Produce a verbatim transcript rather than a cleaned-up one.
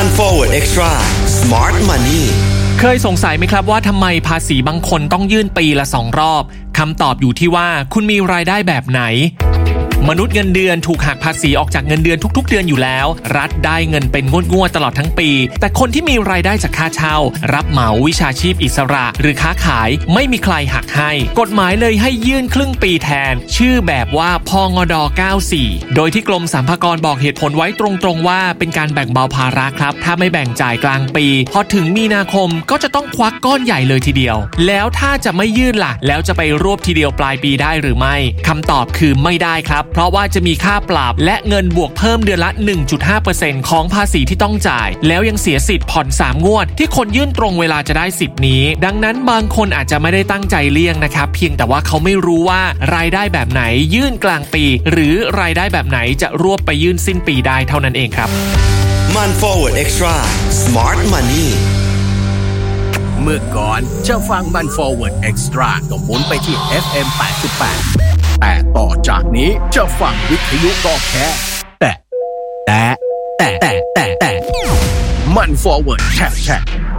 มัน Forward Extra Smart Money เคยสงสัยไหมครับว่าทำไมภาษีบางคนต้องยื่นปีละสองรอบคำตอบอยู่ที่ว่าคุณมีรายได้แบบไหนมนุษย์เงินเดือนถูกหักภาษีออกจากเงินเดือนทุกๆเดือนอยู่แล้วรัฐได้เงินเป็นงวดๆตลอดทั้งปีแต่คนที่มีรายได้จากค่าเช่ารับเหมาวิชาชีพอิสระหรือค้าขายไม่มีใครหักให้กฎหมายเลยให้ยื่นครึ่งปีแทนชื่อแบบว่าพงดเก้าสิบสี่โดยที่กรมสรรพากรบอกเหตุผลไว้ตรงๆว่าเป็นการแบ่งเบาภาระครับถ้าไม่แบ่งจ่ายกลางปีพอถึงมีนาคมก็จะต้องควักก้อนใหญ่เลยทีเดียวแล้วถ้าจะไม่ยื่นล่ะแล้วจะไปรวบทีเดียวปลายปีได้หรือไม่คำตอบคือไม่ได้ครับเพราะว่าจะมีค่าปรับและเงินบวกเพิ่มเดือนละ หนึ่งจุดห้าเปอร์เซ็นต์ ของภาษีที่ต้องจ่ายแล้วยังเสียสิทธิ์ผ่อนสามงวดที่คนยื่นตรงเวลาจะได้สิทธิ์นี้ดังนั้นบางคนอาจจะไม่ได้ตั้งใจเลี่ยงนะครับเพียงแต่ว่าเขาไม่รู้ว่ารายได้แบบไหนยื่นกลางปีหรือรายได้แบบไหนจะรวบไปยื่นสิ้นปีได้เท่านั้นเองครับมัน Forward Extra Smart Money เมื่อก่อนจะฟังมัน Forward Extra ก็หมุนไปที่ เอฟ เอ็ม แปดสิบแปด แต่ต่อจากนี้จะฟังวิทยุก็แค่แต่แต่แต่แต่แต่แต่มัน Forward แชร์แชร์